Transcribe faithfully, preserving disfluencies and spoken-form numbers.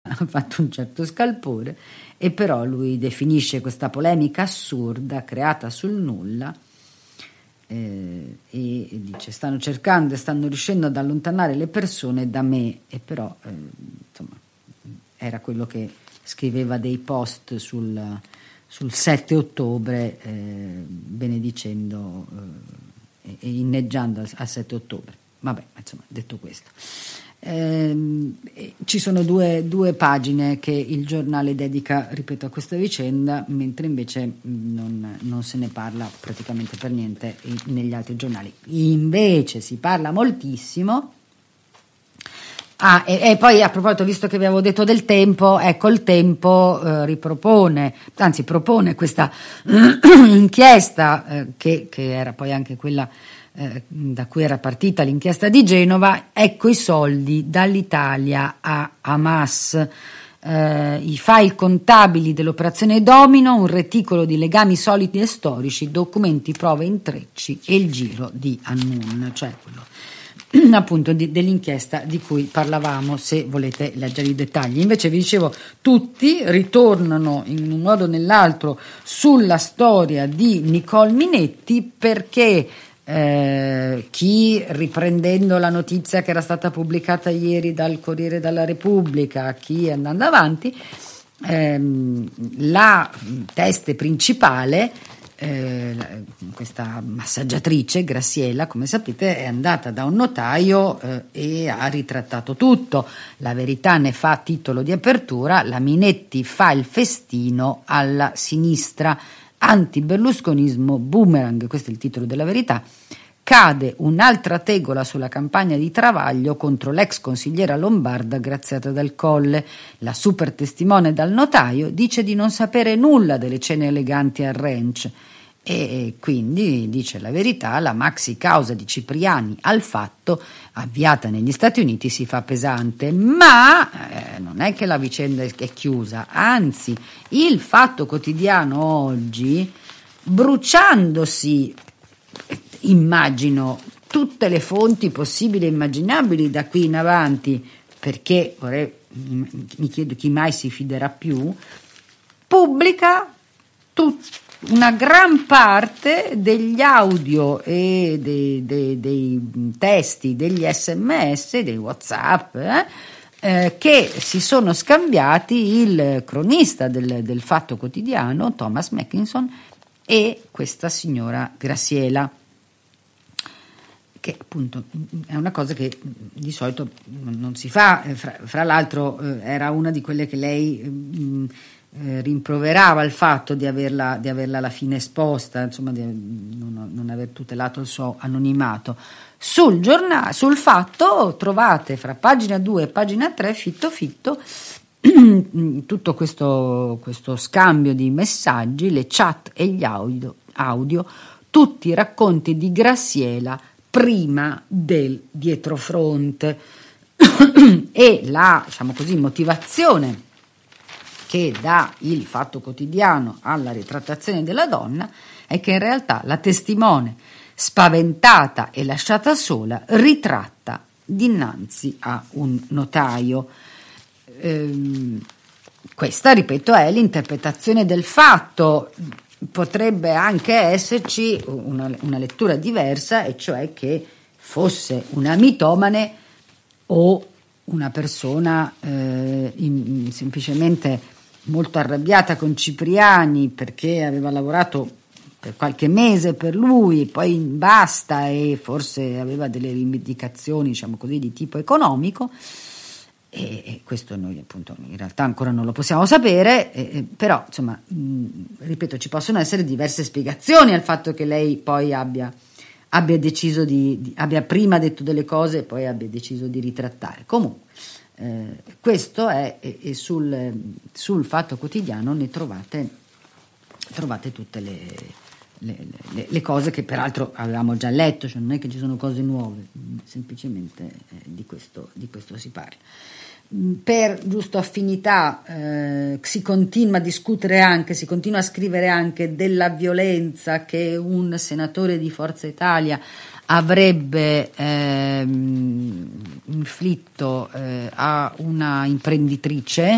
ha fatto un certo scalpore, e però lui definisce questa polemica assurda creata sul nulla, eh, e, e dice: stanno cercando e stanno riuscendo ad allontanare le persone da me, e però eh, insomma era quello che scriveva dei post sul, sul sette ottobre, eh, benedicendo eh, e inneggiando al, al sette ottobre. Vabbè, insomma, detto questo, ehm, ci sono due, due pagine che il giornale dedica, ripeto, a questa vicenda, mentre invece non, non se ne parla praticamente per niente negli altri giornali. Invece si parla moltissimo. Ah, e, e poi a proposito, visto che vi avevo detto del Tempo, ecco, il Tempo eh, ripropone, anzi propone questa inchiesta eh, che, che era poi anche quella eh, da cui era partita l'inchiesta di Genova. Ecco i soldi dall'Italia a Hamas, eh, i file contabili dell'operazione Domino, un reticolo di legami solidi e storici, documenti, prove, intrecci e il giro di Annun, cioè quello appunto di, dell'inchiesta di cui parlavamo, se volete leggere i dettagli. Invece vi dicevo, tutti ritornano in un modo o nell'altro sulla storia di Nicole Minetti, perché eh, chi, riprendendo la notizia che era stata pubblicata ieri dal Corriere della Repubblica, chi andando avanti, ehm, la teste principale, Eh, questa massaggiatrice Graziella, come sapete, è andata da un notaio eh, e ha ritrattato tutto. La Verità ne fa titolo di apertura: la Minetti fa il festino alla sinistra, anti-berlusconismo boomerang. Questo è il titolo della Verità. Cade un'altra tegola sulla campagna di Travaglio contro l'ex consigliera lombarda Graziata Dal Colle. La super testimone dal notaio dice di non sapere nulla delle cene eleganti al ranch, e quindi, dice La Verità, la maxi causa di Cipriani al Fatto, avviata negli Stati Uniti, si fa pesante. Ma eh, non è che la vicenda è chiusa, anzi il Fatto Quotidiano oggi, bruciandosi, immagino, tutte le fonti possibili e immaginabili da qui in avanti, perché vorrei, mi chiedo chi mai si fiderà più, pubblica tut, una gran parte degli audio e dei, dei, dei testi, degli sms, dei WhatsApp eh, eh, che si sono scambiati il cronista del, del Fatto Quotidiano, Thomas Mackinson, e questa signora Graziella, che appunto è una cosa che di solito non si fa. Fra, fra l'altro eh, era una di quelle che lei mh, eh, rimproverava il fatto di averla, di averla alla fine esposta, insomma di non, non aver tutelato il suo anonimato. Sul giornale, sul Fatto trovate fra pagina due e pagina tre fitto fitto tutto questo, questo scambio di messaggi, le chat e gli audio, audio, tutti i racconti di Graziella prima del dietrofront e la, diciamo così, motivazione che dà il Fatto Quotidiano alla ritrattazione della donna è che in realtà la testimone, spaventata e lasciata sola, ritratta dinanzi a un notaio. Ehm, questa, ripeto, è l'interpretazione del fatto. Potrebbe anche esserci una, una lettura diversa, e cioè che fosse una mitomane o una persona eh, in, semplicemente molto arrabbiata con Cipriani perché aveva lavorato per qualche mese per lui, poi basta, e forse aveva delle rivendicazioni, diciamo così, di tipo economico. E questo noi appunto in realtà ancora non lo possiamo sapere, eh, però insomma mh, ripeto, ci possono essere diverse spiegazioni al fatto che lei poi abbia, abbia deciso di, di abbia prima detto delle cose e poi abbia deciso di ritrattare. Comunque eh, questo è, e, e sul, sul Fatto Quotidiano ne trovate trovate tutte le, le, le, le cose che peraltro avevamo già letto, cioè non è che ci sono cose nuove, semplicemente eh, di questo, di questo si parla. Per giusto affinità eh, si continua a discutere anche, si continua a scrivere anche della violenza che un senatore di Forza Italia avrebbe ehm, inflitto eh, a una imprenditrice